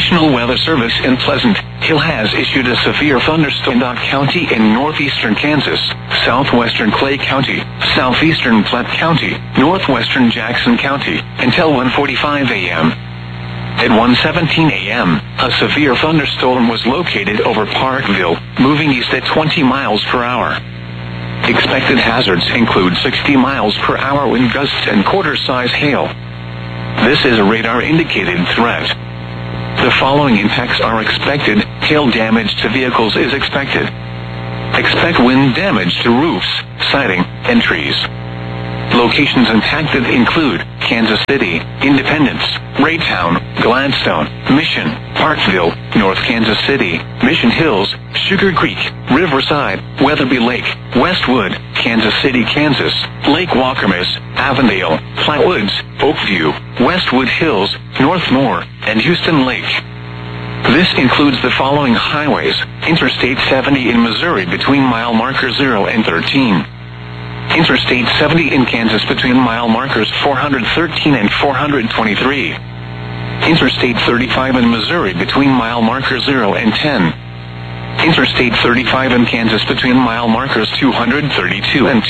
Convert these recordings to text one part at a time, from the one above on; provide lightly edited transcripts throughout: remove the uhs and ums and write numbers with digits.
National Weather Service in Pleasant Hill has issued a severe thunderstorm in Dock County in northeastern Kansas, southwestern Clay County, southeastern Platte County, northwestern Jackson County, until 1:45 a.m. At 1:17 a.m., a severe thunderstorm was located over Parkville, moving east at 20 miles per hour. Expected hazards include 60 miles per hour wind gusts and quarter-size hail. This is a radar-indicated threat. The following impacts are expected. Hail damage to vehicles is expected. Expect wind damage to roofs, siding, and trees. Locations impacted include Kansas City, Independence, Raytown, Gladstone, Mission, Parkville, North Kansas City, Mission Hills, Sugar Creek, Riverside, Weatherby Lake, Westwood, Kansas City, Kansas, Lake Waukemis, Avondale, Flatwoods, Oakview, Westwood Hills, Northmore, and Houston Lake. This includes the following highways: Interstate 70 in Missouri between mile marker 0 and 13. Interstate 70 in Kansas between mile markers 413 and 423. Interstate 35 in Missouri between mile markers 0 and 10. Interstate 35 in Kansas between mile markers 232 and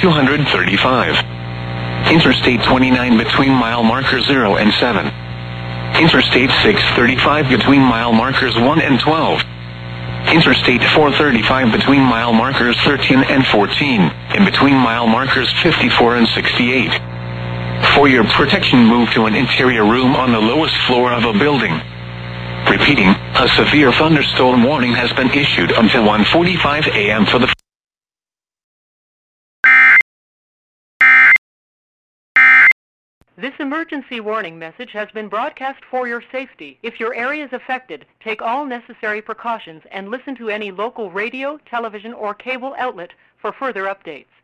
235. Interstate 29 between mile markers 0 and 7. Interstate 635 between mile markers 1 and 12. Interstate 435 between mile markers 13 and 14, and between mile markers 54 and 68. For your protection, move to an interior room on the lowest floor of a building. Repeating, a severe thunderstorm warning has been issued until 1:45 a.m. for the This emergency warning message has been broadcast for your safety. If your area is affected, take all necessary precautions and listen to any local radio, television, or cable outlet for further updates.